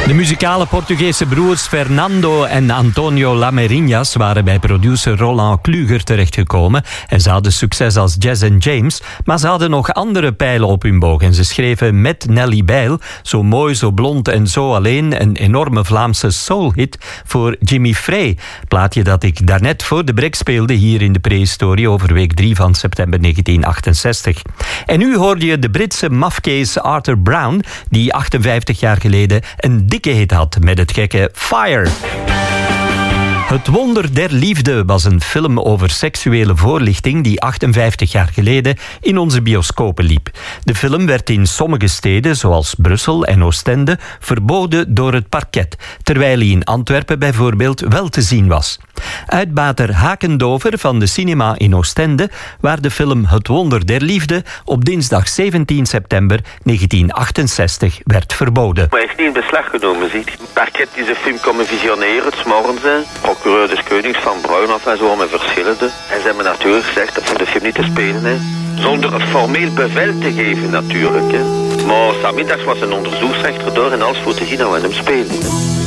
De muzikale Portugese broers Fernando en Antonio Lamerinhas waren bij producer Roland Kluger terechtgekomen en ze hadden succes als Jazz and James, maar ze hadden nog andere pijlen op hun boog en ze schreven met Nelly Bijl Zo mooi, zo blond en zo alleen een enorme Vlaamse soulhit voor Jimmy Frey. Plaatje dat ik daarnet voor de break speelde hier in de prehistorie over week 3 van september 1968. En nu hoorde je de Britse mafkees Arthur Brown, die 58 jaar geleden een dikke hit had met het gekke Fire. Het Wonder der Liefde was een film over seksuele voorlichting die 58 jaar geleden in onze bioscopen liep. De film werd in sommige steden, zoals Brussel en Oostende, verboden door het parket, terwijl hij in Antwerpen bijvoorbeeld wel te zien was. Uitbater Hakendover van de cinema in Oostende, waar de film Het Wonder der Liefde op dinsdag 17 september 1968 werd verboden. Maar hij is niet in beslag genomen, ziet. Het parket is de film komen visioneren, 's morgens. Procureur des Konings van Bruin af en zo met verschillende. En ze hebben natuurlijk gezegd dat voor de film niet te spelen, hè. Zonder een formeel bevel te geven, natuurlijk, hè. Maar 's middags was een onderzoeksrechter door en alles voor te zien dat we hem spelen, hè.